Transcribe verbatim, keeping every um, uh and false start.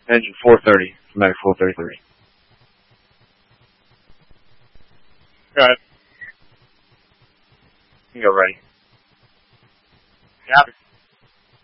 Engine four thirty, Max four thirty-three. Go ahead. You go ready. Copy.